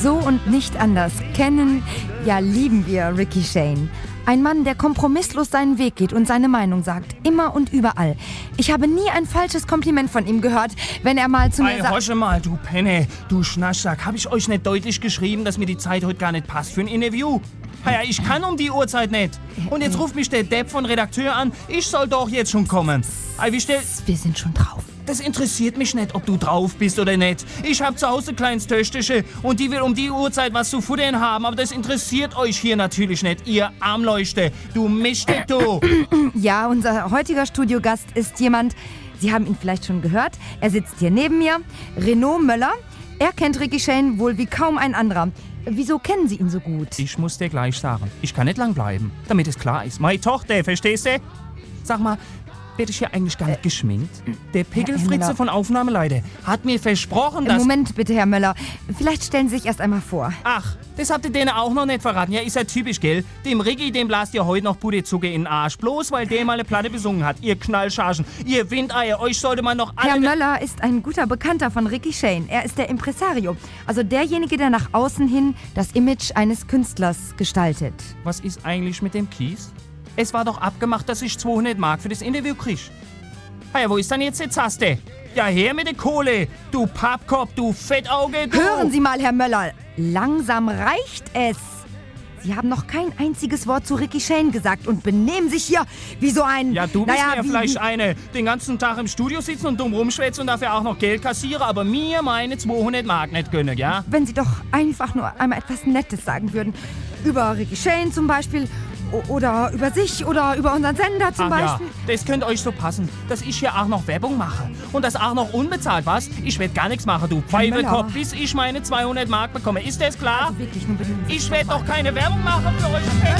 So und nicht anders kennen, ja lieben wir Ricky Shane. Ein Mann, der kompromisslos seinen Weg geht und seine Meinung sagt. Immer und überall. Ich habe nie ein falsches Kompliment von ihm gehört, wenn er mal zu mir sagt... Hosche mal, du Penne, du Schnaschsack. Hab ich euch nicht deutlich geschrieben, dass mir die Zeit heute gar nicht passt für ein Interview? Ja, ich kann um die Uhrzeit nicht. Und jetzt ruft mich der Depp von Redakteur an. Ich soll doch jetzt schon kommen. Wir sind schon drauf. Das interessiert mich nicht, ob du drauf bist oder nicht. Ich hab zu Hause ein kleines Töchterchen und die will um die Uhrzeit was zu futtern haben. Aber das interessiert euch hier natürlich nicht, ihr Armleuchte. Du Mischte, du. Ja, unser heutiger Studiogast ist jemand, Sie haben ihn vielleicht schon gehört. Er sitzt hier neben mir, Renaud Möller. Er kennt Ricky Shane wohl wie kaum ein anderer. Wieso kennen Sie ihn so gut? Ich muss dir gleich sagen, ich kann nicht lang bleiben, damit es klar ist. Meine Tochter, verstehst du? Sag mal, werde ich hier eigentlich gar nicht geschminkt? Der Pickelfritze von Aufnahmeleiter hat mir versprochen, dass... Moment bitte, Herr Möller. Vielleicht stellen Sie sich erst einmal vor. Ach, das habt ihr denen auch noch nicht verraten. Ja, ist ja typisch, gell? Dem Ricky, dem blast ihr heute noch Puderzucker in den Arsch. Bloß, weil der mal eine Platte besungen hat. Ihr Knallchargen, ihr Windeier, euch sollte man noch alle... Herr Möller ist ein guter Bekannter von Ricky Shane. Er ist der Impresario. Also derjenige, der nach außen hin das Image eines Künstlers gestaltet. Was ist eigentlich mit dem Kies? Es war doch abgemacht, dass ich 200 Mark für das Interview krieg. Ja, wo ist dann jetzt die Zaste? Ja, her mit der Kohle, du Pappkopf, du Fettauge, du... Hören Sie mal, Herr Möller, langsam reicht es. Sie haben noch kein einziges Wort zu Ricky Shane gesagt und benehmen sich hier wie so ein... Ja, du bist mir vielleicht eine, den ganzen Tag im Studio sitzen und dumm rumschwätzen und dafür auch noch Geld kassiere, aber mir meine 200 Mark nicht gönnen, ja? Wenn Sie doch einfach nur einmal etwas Nettes sagen würden. Über Ricky Shane zum Beispiel... Oder über sich oder über unseren Sender zum Beispiel. Ja, das könnte euch so passen, dass ich hier auch noch Werbung mache. Und das auch noch unbezahlt, was? Ich werde gar nichts machen, du Pfeifekopf, bis ich meine 200 Mark bekomme. Ist das klar? Also wirklich, nur ich werde doch keine Werbung machen für euch.